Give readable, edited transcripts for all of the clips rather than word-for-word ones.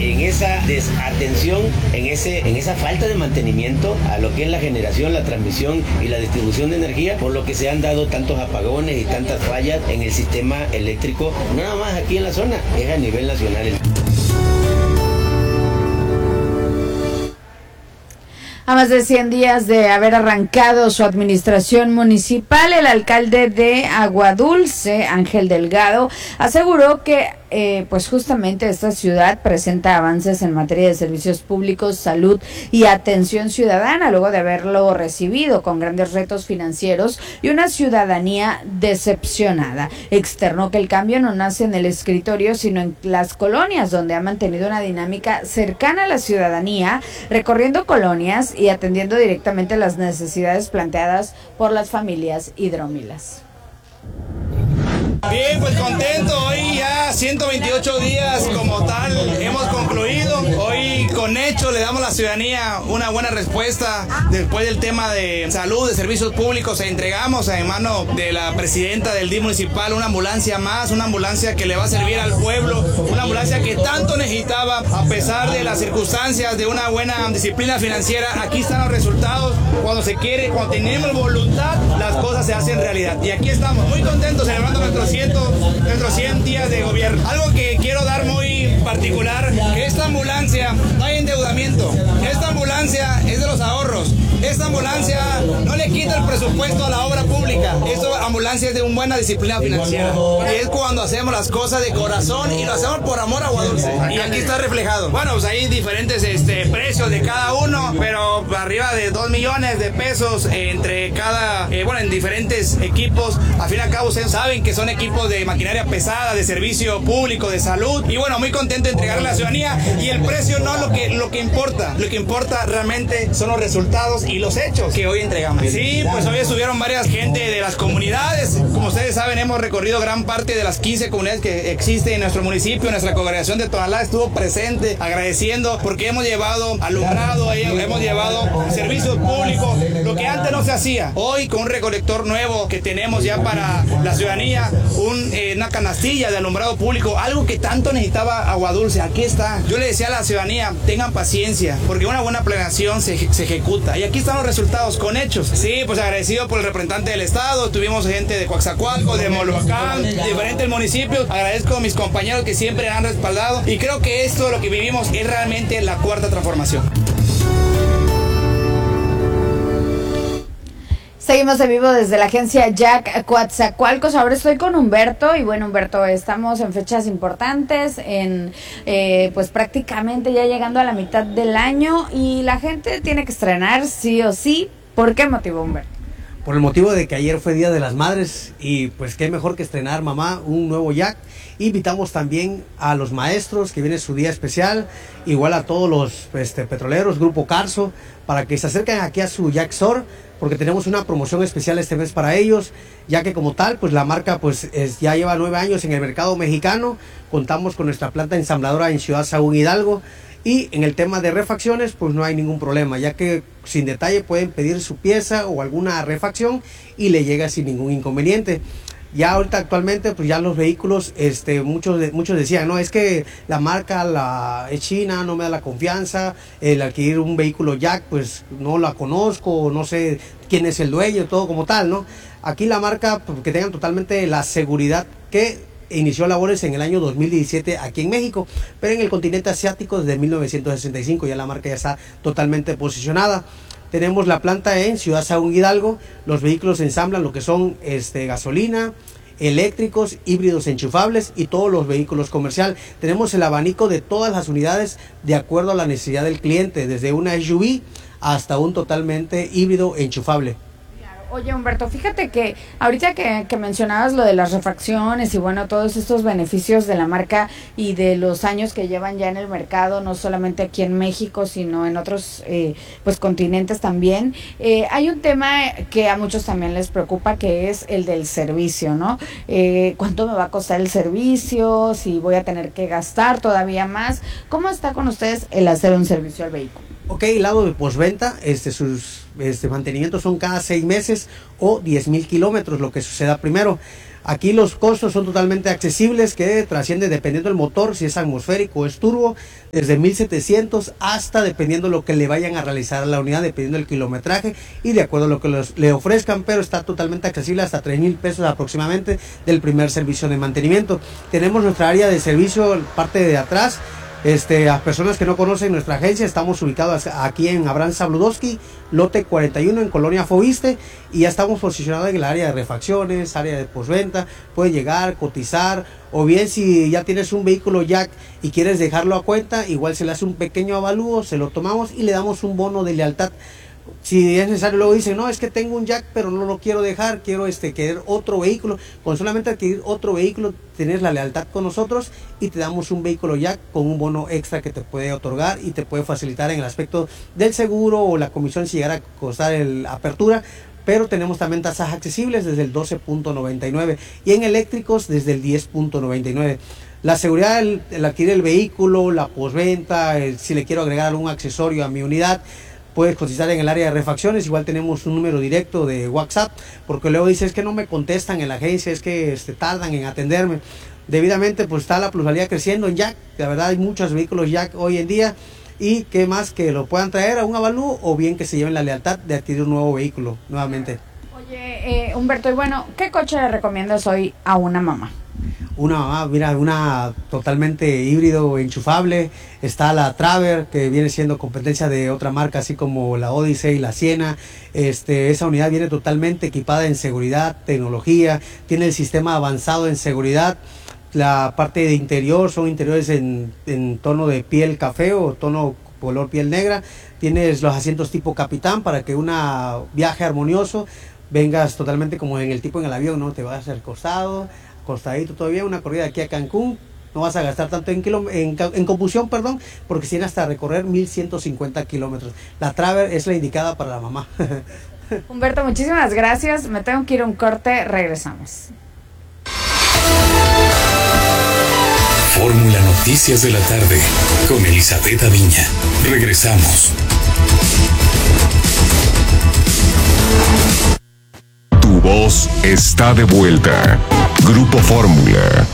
en esa desatención, en esa falta de mantenimiento a lo que es la generación, la transmisión y la distribución de energía, por lo que se han dado tantos apagones y tantas fallas en el sistema eléctrico, no nada más aquí en la zona, es a nivel nacional. A más de 100 días de haber arrancado su administración municipal, el alcalde de Aguadulce, Ángel Delgado, aseguró que pues justamente esta ciudad presenta avances en materia de servicios públicos, salud y atención ciudadana, luego de haberlo recibido con grandes retos financieros y una ciudadanía decepcionada. Externó que el cambio no nace en el escritorio, sino en las colonias, donde ha mantenido una dinámica cercana a la ciudadanía, recorriendo colonias y atendiendo directamente las necesidades planteadas por las familias hidrómilas. Bien, pues contento, hoy ya 128 días como tal hemos concluido, hoy con hecho le damos a la ciudadanía una buena respuesta después del tema de salud, de servicios públicos. Entregamos en mano de la presidenta del DIF municipal una ambulancia más, una ambulancia que le va a servir al pueblo, una ambulancia que tanto necesitaba a pesar de las circunstancias de una buena disciplina financiera. Aquí están los resultados, cuando se quiere, cuando tenemos voluntad, las cosas se hacen realidad y aquí estamos muy contentos celebrando nuestros 100 días de gobierno. Algo que quiero dar muy particular, que esta ambulancia no hay endeudamiento, esta ambulancia es de los ahorros, esta ambulancia no le quita el presupuesto a la obra pública, esta ambulancia es de una buena disciplina financiera y es cuando hacemos las cosas de corazón y lo hacemos por amor a Aguadulce y aquí está reflejado. Bueno, pues hay diferentes precios de cada uno, pero arriba de 2 millones de pesos entre cada, en diferentes equipos. Al fin y al cabo ustedes saben que son equipos de maquinaria pesada, de servicio público, de salud, y bueno, muy contento de entregarle a la ciudadanía, y el precio no es lo que importa realmente son los resultados y los hechos que hoy entregamos. Sí, pues hoy estuvieron varias gente de las comunidades, como ustedes saben hemos recorrido gran parte de las 15 comunidades que existen en nuestro municipio, nuestra congregación de Tonalá estuvo presente agradeciendo porque hemos llevado alumbrado, hemos llevado servicios públicos, lo que antes no se hacía. Hoy con un recolector nuevo que tenemos ya para la ciudadanía, una canastilla de alumbrado público, algo que tanto necesitaba Aguadulce, aquí está. Yo le decía a la ciudadanía, tengan paciencia, porque una buena planeación se ejecuta, y aquí están los resultados con hechos. Sí, pues agradecido por el representante del estado, tuvimos gente de Coaxacualco, de Moloacán, de diferentes municipios, agradezco a mis compañeros que siempre han respaldado, y creo que esto, lo que vivimos, es realmente la cuarta transformación. Seguimos en vivo desde la agencia Jack Coatzacoalcos. Ahora estoy con Humberto y bueno, Humberto, estamos en fechas importantes, pues prácticamente ya llegando a la mitad del año y la gente tiene que estrenar sí o sí. ¿Por qué motivo, Humberto? Por el motivo de que ayer fue Día de las Madres y pues qué mejor que estrenar, mamá, un nuevo Jack. Invitamos también a los maestros, que viene su día especial, igual a todos los petroleros, Grupo Carso, para que se acerquen aquí a su Jack Store, porque tenemos una promoción especial este mes para ellos, ya que como tal, pues la marca ya lleva 9 años en el mercado mexicano. Contamos con nuestra planta ensambladora en Ciudad Sahagún, Hidalgo, y en el tema de refacciones, pues no hay ningún problema, ya que sin detalle pueden pedir su pieza o alguna refacción y le llega sin ningún inconveniente. Ya ahorita actualmente, pues ya los vehículos, muchos decían, no, es que la marca es china, no me da la confianza, el adquirir un vehículo Jack, pues no la conozco, no sé quién es el dueño, todo como tal, ¿no? Aquí la marca, pues, que tengan totalmente la seguridad que inició labores en el año 2017 aquí en México, pero en el continente asiático desde 1965 ya la marca ya está totalmente posicionada. Tenemos la planta en Ciudad Sahagún, Hidalgo. Los vehículos se ensamblan lo que son gasolina, eléctricos, híbridos enchufables y todos los vehículos comercial. Tenemos el abanico de todas las unidades de acuerdo a la necesidad del cliente, desde una SUV hasta un totalmente híbrido enchufable. Oye, Humberto, fíjate que ahorita que mencionabas lo de las refacciones y bueno, todos estos beneficios de la marca y de los años que llevan ya en el mercado, no solamente aquí en México, sino en otros pues continentes también, hay un tema que a muchos también les preocupa, que es el del servicio, ¿no? ¿Cuánto me va a costar el servicio? Si voy a tener que gastar todavía más. ¿Cómo está con ustedes el hacer un servicio al vehículo? Ok, lado de postventa, sus mantenimientos son cada 6 meses o 10,000 kilómetros, lo que suceda primero. Aquí los costos son totalmente accesibles, que trascienden dependiendo del motor, si es atmosférico o es turbo, desde 1,700 hasta dependiendo lo que le vayan a realizar a la unidad, dependiendo del kilometraje y de acuerdo a lo que le ofrezcan, pero está totalmente accesible hasta 3,000 pesos aproximadamente del primer servicio de mantenimiento. Tenemos nuestra área de servicio, parte de atrás. A personas que no conocen nuestra agencia, estamos ubicados aquí en Abraham Zabludowski, lote 41 en Colonia Fobiste, y ya estamos posicionados en el área de refacciones, área de postventa. Puedes llegar, cotizar, o bien si ya tienes un vehículo Jack y quieres dejarlo a cuenta, igual se le hace un pequeño avalúo, se lo tomamos y le damos un bono de lealtad. Si es necesario, luego dicen, no, es que tengo un Jack pero no lo quiero dejar, quiero querer otro vehículo. Con solamente adquirir otro vehículo tienes la lealtad con nosotros y te damos un vehículo Jack con un bono extra que te puede otorgar y te puede facilitar en el aspecto del seguro o la comisión si llegara a costar la apertura. Pero tenemos también tasas accesibles desde el 12.99 y en eléctricos desde el 10.99. La seguridad, el adquirir el vehículo, la postventa, si le quiero agregar algún accesorio a mi unidad, puedes cotizar en el área de refacciones. Igual tenemos un número directo de WhatsApp, porque luego dices que no me contestan en la agencia, es que tardan en atenderme. Debidamente pues está la plusvalía creciendo en Jack. La verdad hay muchos vehículos Jack hoy en día, y qué más que lo puedan traer a un avalúo o bien que se lleven la lealtad de adquirir un nuevo vehículo nuevamente. Oye, Humberto, y bueno, ¿qué coche le recomiendas hoy a una mamá? Una mamá, mira, una totalmente híbrido, enchufable. Está la Traver, que viene siendo competencia de otra marca, así como la Odyssey y la Siena. Esa unidad viene totalmente equipada en seguridad, tecnología, tiene el sistema avanzado en seguridad. La parte de interior son interiores en tono de piel café o tono color piel negra. Tienes los asientos tipo capitán para que una viaje armonioso, vengas totalmente como en el avión, ¿no? Te vas al costado, acostadito todavía. Una corrida aquí a Cancún, no vas a gastar tanto en combustión, porque tiene hasta recorrer 1,150 kilómetros. La Traver es la indicada para la mamá. Humberto, muchísimas gracias. Me tengo que ir a un corte, regresamos. Fórmula Noticias de la tarde con Elizabeth Aviña. Regresamos. Tu voz está de vuelta. Grupo Fórmula.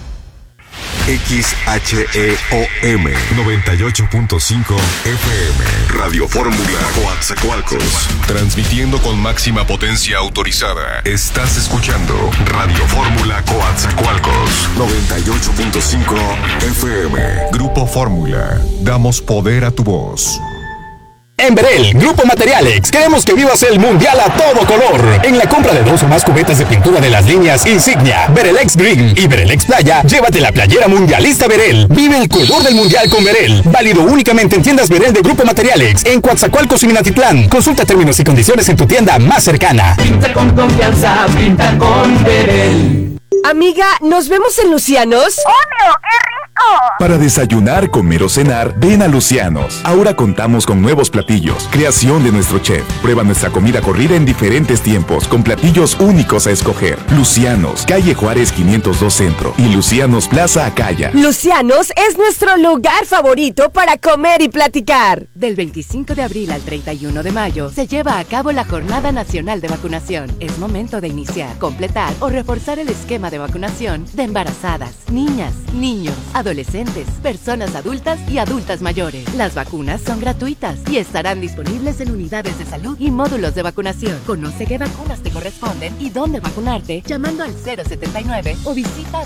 XHEOM 98.5 FM. Radio Fórmula Coatzacoalcos. Transmitiendo con máxima potencia autorizada. Estás escuchando Radio Fórmula Coatzacoalcos 98.5 FM. Grupo Fórmula. Damos poder a tu voz. En Berel, Grupo Materialex, queremos que vivas el Mundial a todo color. En la compra de 2 o más cubetas de pintura de las líneas Insignia, Berelex Green y Berelex Playa, llévate la playera mundialista Berel. Vive el color del Mundial con Berel. Válido únicamente en tiendas Berel de Grupo Materialex, en Coatzacoalcos y Minatitlán. Consulta términos y condiciones en tu tienda más cercana. Pinta con confianza, pinta con Berel. Amiga, ¿nos vemos en Lucianos? ¡Obvio! ¡Qué rico! Para desayunar, comer o cenar, ven a Lucianos. Ahora contamos con nuevos platillos, creación de nuestro chef. Prueba nuestra comida corrida en diferentes tiempos, con platillos únicos a escoger. Lucianos, calle Juárez 502 Centro y Lucianos Plaza Acaya. Lucianos es nuestro lugar favorito para comer y platicar. Del 25 de abril al 31 de mayo se lleva a cabo la Jornada Nacional de Vacunación. Es momento de iniciar, completar o reforzar el esquema de vacunación de embarazadas, niñas, niños, adolescentes, personas adultas y adultas mayores. Las vacunas son gratuitas y estarán disponibles en unidades de salud y módulos de vacunación. Conoce qué vacunas te corresponden y dónde vacunarte llamando al 079 o visita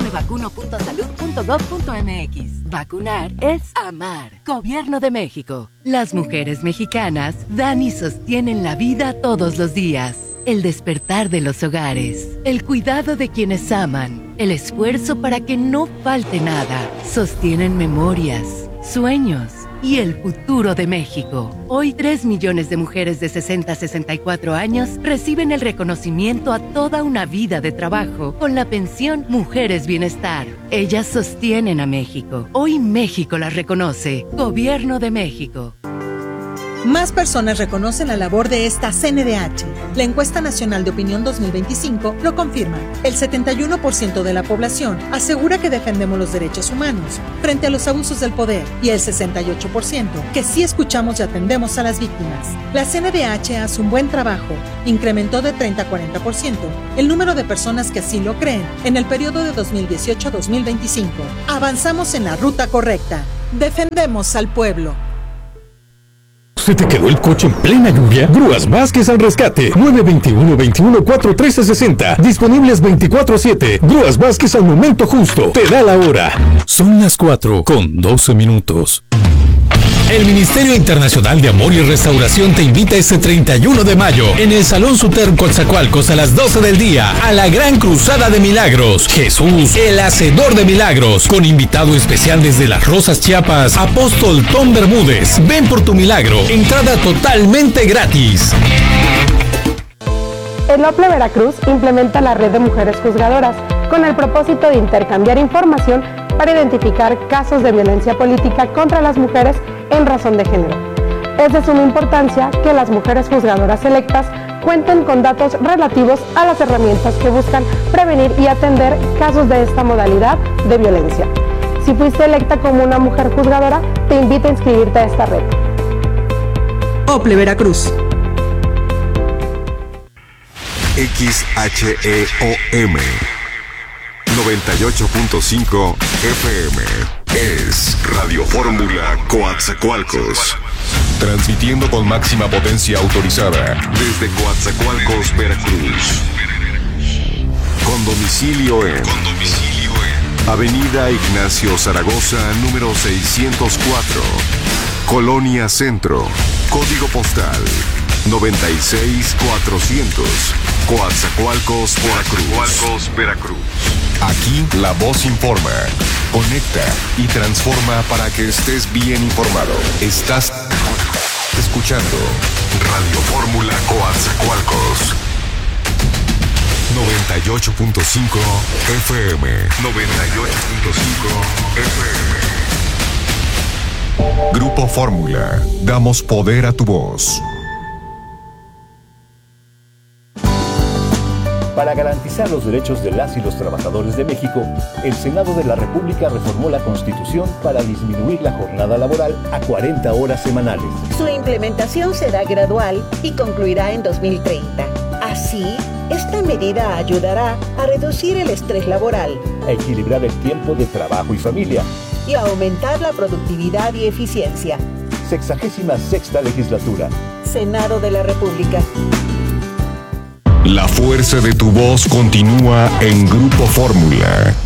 dondemevacuno.salud.gov.mx. Vacunar es amar. Gobierno de México. Las mujeres mexicanas dan y sostienen la vida todos los días. El despertar de los hogares, el cuidado de quienes aman, el esfuerzo para que no falte nada, sostienen memorias, sueños y el futuro de México. Hoy 3 millones de mujeres de 60 a 64 años reciben el reconocimiento a toda una vida de trabajo con la pensión Mujeres Bienestar. Ellas sostienen a México. Hoy México las reconoce. Gobierno de México. Más personas reconocen la labor de esta CNDH. La encuesta nacional de opinión 2025 lo confirma. El 71% de la población asegura que defendemos los derechos humanos frente a los abusos del poder y el 68% que sí escuchamos y atendemos a las víctimas. La CNDH hace un buen trabajo. Incrementó de 30 a 40% el número de personas que así lo creen en el periodo de 2018 a 2025. Avanzamos en la ruta correcta. Defendemos al pueblo. ¿Se te quedó el coche en plena lluvia? Grúas Vázquez al rescate. 921-21-41360. Disponibles 24/7. Grúas Vázquez al momento justo. Te da la hora. Son las 4:12. El Ministerio Internacional de Amor y Restauración te invita este 31 de mayo en el Salón Suter Coatzacoalcos a las 12 del día a la Gran Cruzada de Milagros. Jesús, el Hacedor de Milagros, con invitado especial desde Las Rosas, Chiapas, Apóstol Tom Bermúdez. Ven por tu milagro. Entrada totalmente gratis. El OPLE Veracruz implementa la red de mujeres juzgadoras con el propósito de intercambiar información para identificar casos de violencia política contra las mujeres en razón de género. Es de suma importancia que las mujeres juzgadoras electas cuenten con datos relativos a las herramientas que buscan prevenir y atender casos de esta modalidad de violencia. Si fuiste electa como una mujer juzgadora, te invito a inscribirte a esta red. OPLE Veracruz. XHEOM 98.5 FM es Radio Fórmula Coatzacoalcos. Transmitiendo con máxima potencia autorizada desde Coatzacoalcos, Veracruz. Con domicilio en Avenida Ignacio Zaragoza, número 604, Colonia Centro, código postal 96400, Coatzacoalcos, Veracruz. Aquí la voz informa, conecta y transforma para que estés bien informado. Estás escuchando Radio Fórmula Coatzacoalcos. 98.5 FM. 98.5 FM. Grupo Fórmula. Damos poder a tu voz. Para garantizar los derechos de las y los trabajadores de México, el Senado de la República reformó la Constitución para disminuir la jornada laboral a 40 horas semanales. Su implementación será gradual y concluirá en 2030. Así, esta medida ayudará a reducir el estrés laboral, a equilibrar el tiempo de trabajo y familia y a aumentar la productividad y eficiencia. 66ª legislatura. Senado de la República. La fuerza de tu voz continúa en Grupo Fórmula.